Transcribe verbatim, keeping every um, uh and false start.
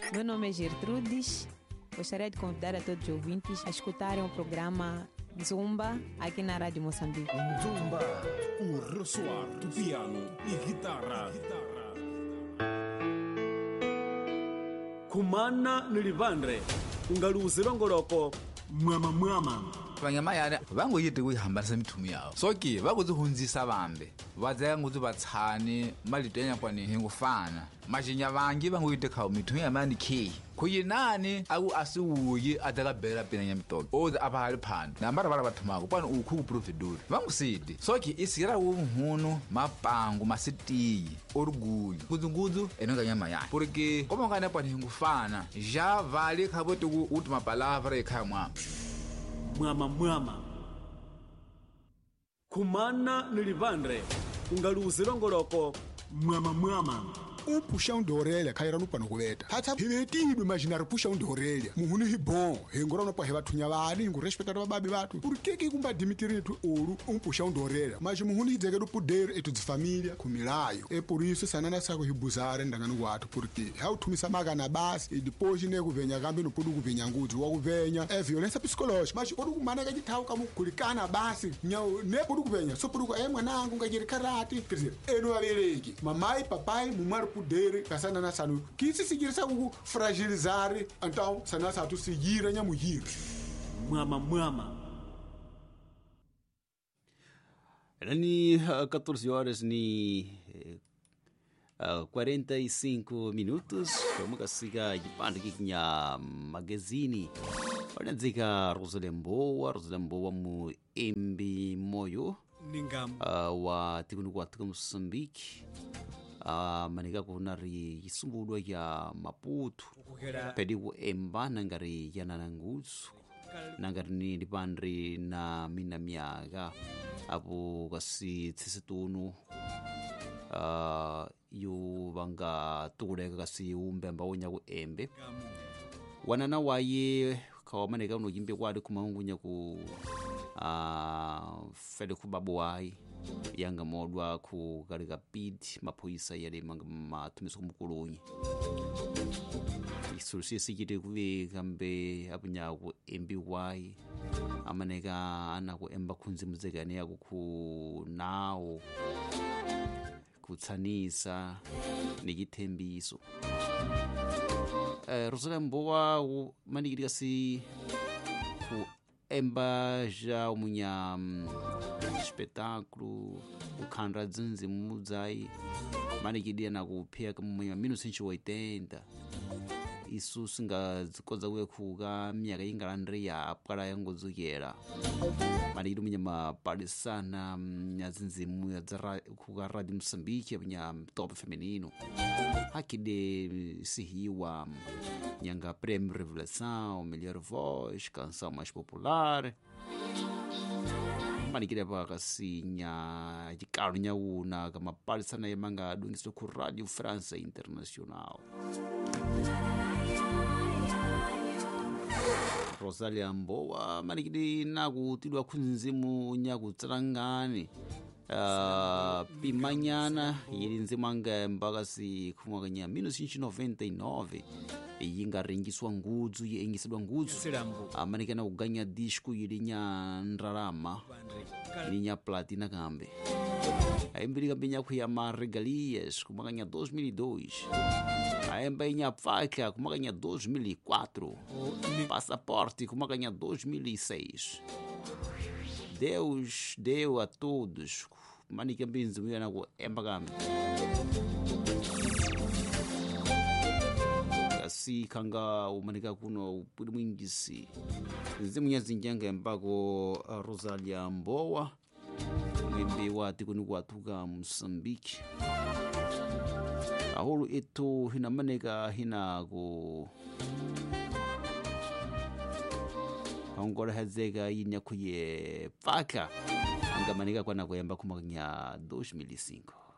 Meu nome é Gertrudes. Gostaria de convidar a todos os ouvintes a escutarem o programa Zumba aqui na Rádio Moçambique. Zumba, o ressoar do piano e guitarra. Kumana nilivandre ungaluzi longoloko mwama mwama vanyamayana vangoyiti kuyihambanisa mithumu yawo soki vakuzihundzisa vambe vadzaya nguzi vatshani malito yanyakwani hingufana majinya vangi vangoyiti khawo mithumu yamani khi khuyinani aku asiwuyi adzakabhela pina nyamitoke oze apahali phano nambara vala vathumako pano ukhu kuproviduri vangusidi soki isikira uhunu mapangu masitiyi orgulho ngudzu-ngudzu enonga nyamayana porque como ngane pani hingufana já vale khavoti última palavra ekhaya mwama mwama mwama Kumana nilivandre ungaluzi longoloko mwama mwama um puxão de orelha cairá no pano coberta. Hata hivetinho imaginar puxão de orelha. Muhuni hibom, hengora no porra batunya vale, ngo respeitar o babi batu. Por que que kumba admitir tu ouro um puxão de orelha? Mas muhuni dizer do poder e tu de família comilaio. É por isso sanana saco hibuzar ndanga no guato porque how tu misamaga na base e depois nego venha gambe no podugo venha ngudu wa venha é violência psicológica. Mas podugo manega de tal como kulikana base, nyau ne podugo venha. So podugo é mwanangu ngajiri karate. Quer dizer, é no abereki. Mamai, papai, mumar poder kasana na sanu kisi seguir sa ku fragilizar então sana sa tu seguir nya mugir mwama mwama Rani uh, catorze horas ni uh, quarenta e cinco minutos vamos kasiga jipande kinya magazini olha dzika Rosalemboa Rosalemboa mu Embi Moyo Ningam uh, wa tikunu kwa tuku Moçambique Uh, manika kunari yisumbulwa ya Maputo pedi ku Emba nangari ya Nananguzu nangari ni dipandri na mina miaga apo kasi tsisitunu uh, yu vanga tukuleka kasi umbemba wonya ku Embe wanana waye kawa manika uno jimbe kwadi kumaungunya ku uh, fede kubabu waye yanga modwa ku karika pit mapoisa yale manga matumiso kumukulunyi isurusi sikite kuve kambe apunya ku Embi wai amaneka ana ku Emba khunzi muzekane yaku ku nawo kutsanisa nikithembiso eh Rosalemboa manikiri kasi ku Emba ja umunya espetáculo o khandra dzinzi mudzai manikidia na kuphia kama minus oitenta isso singa zikoza wekhuka myaka ingalandri ya apara yangozukera manikidu munyama palisana nyazinzimu ya dzara khuka Radio Moçambique ya top feminino hakide sihiwa nyanga Prêmio Revelação, Melhor Voz, Canção Mais Popular manikira pa kasi nya jikaru nya una kama palisana yemanga dungiso ku Radio France International Rosalemboa manikidi nakutidwa khunzimu nya kutsarangani uh, pimanyana yili nzimu anga mbakasi kumwakanya minus noventa e nove yingarengiswa ngudzu yengisidwa ngudzu amanikana kuganya disco yilinya ndralama yilinya platina kambe aimbiri kambe nyaku ya regalias kumakanya dois mil e dois aemba inya faca kumakanya dois mil e quatro passaporte kumakanya dois mil e seis Deus deu a todos manikambe nzimu yana ku emba kambe si kanga umanika kuno upudi mwingisi nzimu nyazinjanga mpako uh, Rosalemboa mwimbi wati kuni kwatuka Moçambique ahulu itu hina manika hina ku hongora hazega yinya kuye paka anga manika kwa na kuyamba kumakanya dois mil e cinco